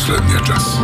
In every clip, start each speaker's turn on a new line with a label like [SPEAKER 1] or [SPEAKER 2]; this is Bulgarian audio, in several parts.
[SPEAKER 1] последния час.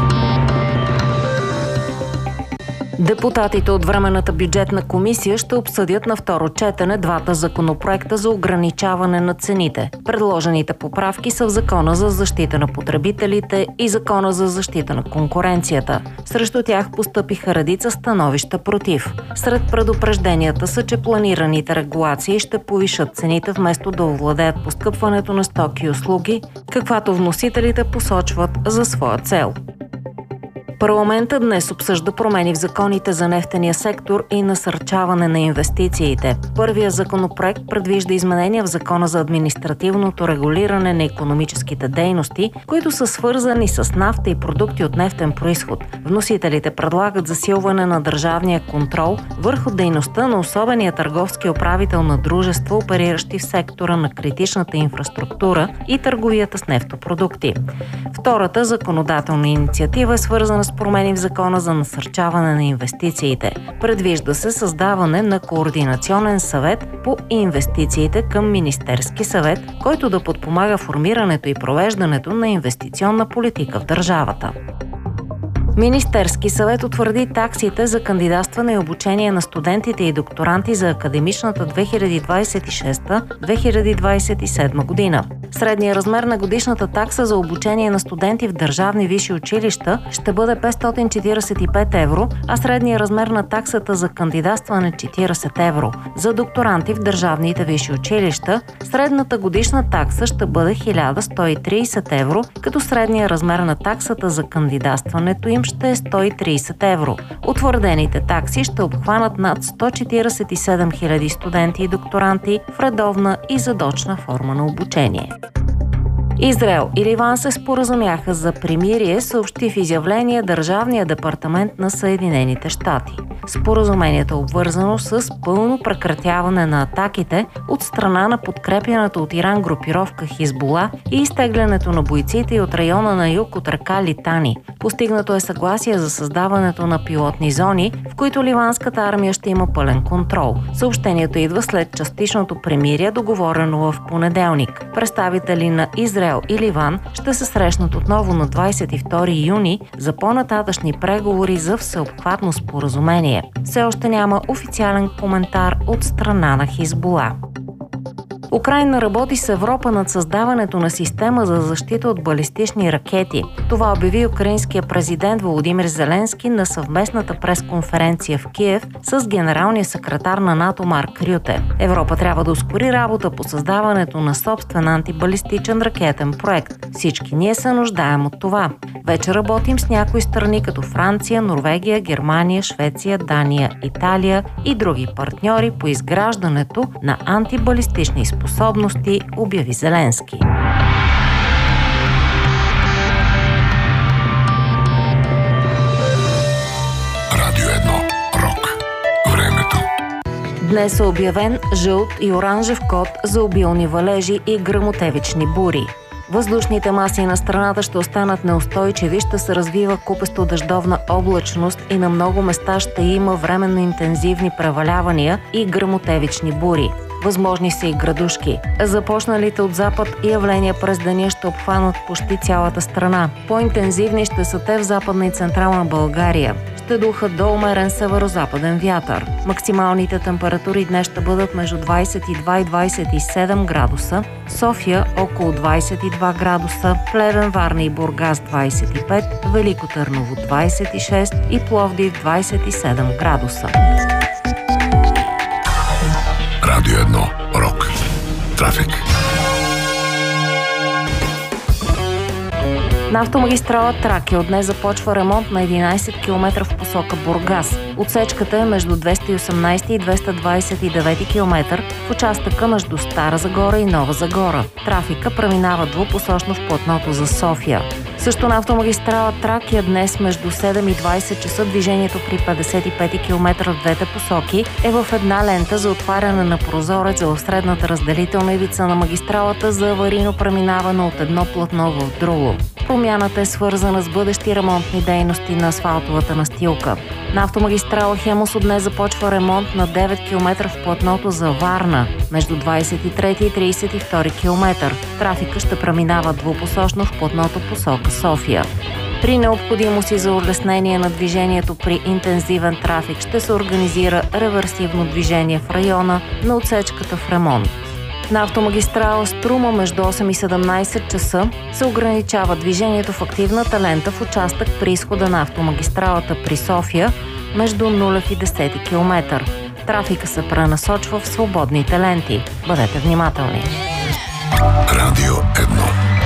[SPEAKER 2] Депутатите от Временната бюджетна комисия ще обсъдят на второ четене двата законопроекта за ограничаване на цените. Предложените поправки са в Закона за защита на потребителите и Закона за защита на конкуренцията. Срещу тях постъпиха редица становища против. Сред предупрежденията са, че планираните регулации ще повишат цените вместо да овладеят поскъпването на стоки и услуги, каквато вносителите посочват за своя цел. Парламентът днес обсъжда промени в законите за нефтения сектор и насърчаване на инвестициите. Първият законопроект предвижда изменения в Закона за административното регулиране на икономическите дейности, които са свързани с нафта и продукти от нефтен произход. Вносителите предлагат засилване на държавния контрол върху дейността на особения търговски управител на дружества, опериращи в сектора на критичната инфраструктура и търговията с нефтопродукти. Втората законодателна инициатива е свързана с промени в Закона за насърчаване на инвестициите. Предвижда се създаване на координационен съвет по инвестициите към Министерски съвет, който да подпомага формирането и провеждането на инвестиционна политика в държавата. Министерски съвет утвърди таксите за кандидатстване и обучение на студентите и докторанти за академичната 2026-2027 година. Средният размер на годишната такса за обучение на студенти в държавни висши училища ще бъде 545 евро, а средният размер на таксата за кандидатстване 40 евро. За докторанти в държавните висши училища средната годишна такса ще бъде 1130 евро, като средният размер на таксата за кандидатстването им ще е 130 евро. Утвърдените такси ще обхванат над 147 000 студенти и докторанти в редовна и задочна форма на обучение. Израел и Ливан се споразумяха за примирие, съобщи в изявление Държавния департамент на Съединените щати. Споразумението е обвързано с пълно прекратяване на атаките от страна на подкрепяната от Иран групировка Хизбула и изтеглянето на бойците и от района на юг от река Литани. Постигнато е съгласие за създаването на пилотни зони, в които ливанската армия ще има пълен контрол. Съобщението идва след частичното примирие, договорено в понеделник. Представители на Израел и Ливан ще се срещнат отново на 22 юни за по-нататъшни преговори за всеобхватно споразумение. Все още няма официален коментар от страна на Хизбула. Украйна работи с Европа над създаването на система за защита от балистични ракети. Това обяви украинският президент Володимир Зеленски на съвместната пресконференция в Киев с генералния секретар на НАТО Марк Рюте. Европа трябва да ускори работа по създаването на собствен антибалистичен ракетен проект. Всички ние се нуждаем от това. Вече работим с някои страни като Франция, Норвегия, Германия, Швеция, Дания, Италия и други партньори по изграждането на антибалистични способности, обяви Зеленски.
[SPEAKER 1] Радио 1. Рок. Времето.
[SPEAKER 2] Днес е обявен жълт и оранжев код за обилни валежи и гръмотевични бури. Въздушните маси на страната ще останат неустойчиви, ще се развива купесто дъждовна облачност и на много места ще има временно интензивни превалявания и гръмотевични бури. Възможни са и градушки. Започналите от запад явления през деня ще обхванат почти цялата страна. По-интензивни ще са те в Западна и Централна България. Ще духат до умерен северо-западен вятър. Максималните температури днес ще бъдат между 22 и 27 градуса, София около 22 градуса, Плевен, Варна и Бургас 25, Велико Търново 26 и Пловдив 27 градуса.
[SPEAKER 1] Радио 1. Рок. Трафик.
[SPEAKER 2] На автомагистрала Тракия от днес започва ремонт на 11 км в посока Бургас. Отсечката е между 218 и 229 км в участъка между Стара Загора и Нова Загора. Трафика преминава двупосочно в платното за София. Също на автомагистрала Тракия днес между 7 и 20 часа движението при 55 км в двете посоки е в една лента за отваряне на прозорец в средната разделителна ивица на магистралата за аварийно преминаване от едно платно в друго. Промяната е свързана с бъдещи ремонтни дейности на асфалтовата настилка. На автомагистрала Хемус от днес започва ремонт на 9 км в платното за Варна между 23 и 32 км. Трафика ще преминава двупосочно в платното посока София. При необходимост и за улеснение на движението при интензивен трафик ще се организира реверсивно движение в района на отсечката в ремонт. На автомагистрала Струма между 8 и 17 часа се ограничава движението в активната лента в участък при изхода на автомагистралата при София между 0 и 10 км. Трафика се пренасочва в свободните ленти. Бъдете внимателни.
[SPEAKER 1] Радио 1.